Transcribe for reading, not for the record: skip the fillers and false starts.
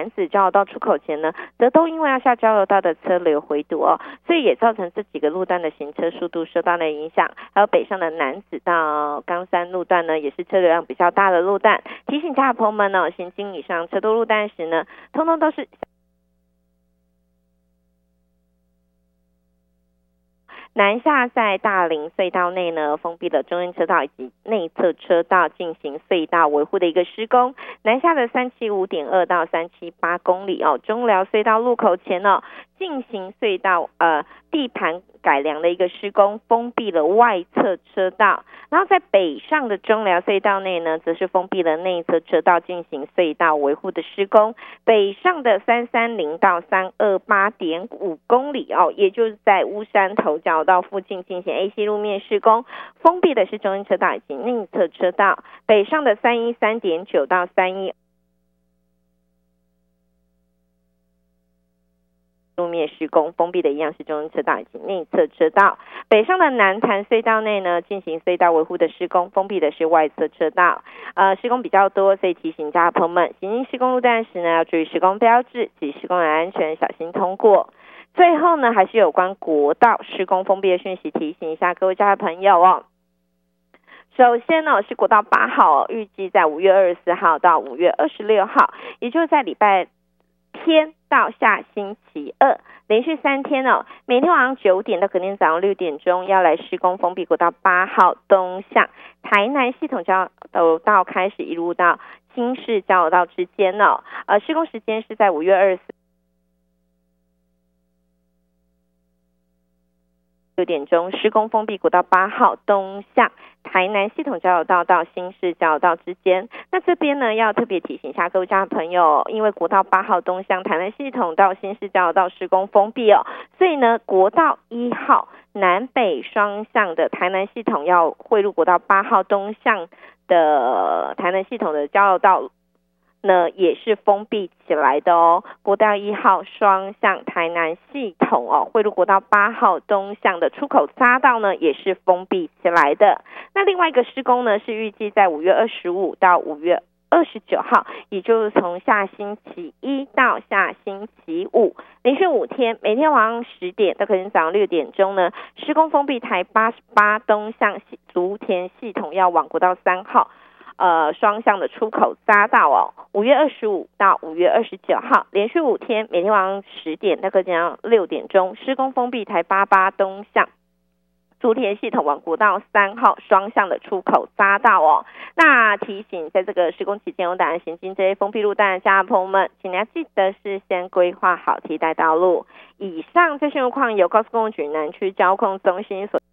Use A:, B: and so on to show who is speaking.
A: 楠梓交流道出口前呢，则都因为要下交流道的车流回堵所以也造成这几个路段的行车速度受到了影响。还有北上的楠梓到冈山路段呢，也是车流量比较大的路段，提醒家的朋友们行经以上车多路段时呢，通通都是南下在大林隧道内呢，封闭了中间车道以及内侧车道进行隧道维护的一个施工。南下的375.2到378公里中寮隧道路口前进行隧道地盘改良的一个施工，封闭了外侧车道。然后在北上的中寮隧道内呢，则是封闭了内侧车道进行隧道维护的施工。北上的330到328.5公里也就是在乌山头交道附近进行 AC 路面施工，封闭的是中间车道以及内侧车道。北上的313.9到312路面施工，封闭的一样是中间车道以及内侧车道。北上的南潭隧道内呢，进行隧道维护的施工，封闭的是外侧车道。施工比较多，所以提醒家的朋友们，行经施工路段时呢，要注意施工标志及施工的安全，小心通过。最后呢，还是有关国道施工封闭的讯息，提醒一下各位家的朋友首先是国道8号预计在5月24号到5月26号，也就是在礼拜天到下星期二，连续3天每天晚上9点到隔天早上6点钟要来施工封闭国道8号东向台南系统交流道开始一路到新市交流道之间施工时间是在5月246点钟施工封闭国道8号东向台南系统交流道到新市交流道之间。那这边呢要特别提醒一下各位家的朋友，因为国道8号东向台南系统到新市交流道施工封闭所以呢国道1号南北双向的台南系统要汇入国道8号东向的台南系统的交流道呢也是封闭起来的国道1号双向台南系统汇入国道8号东向的出口匝道呢也是封闭起来的。那另外一个施工呢是预计在5月25到5月29号，也就是从下星期一到下星期五，连续5天，每天晚上10点到隔天早上6点钟呢，施工封闭台88东向竹田系统要往国道3号双向的出口匝道5月25到5月29号，连续5天，每天晚上10点到隔天早上6点钟，施工封闭台88东向竹田系统往国道3号双向的出口匝道那提醒在这个施工期间有打算行经这些封闭路段的家人朋友们，请你要记得事先规划好替代道路。以上这些路况由高速公路局南区交控中心所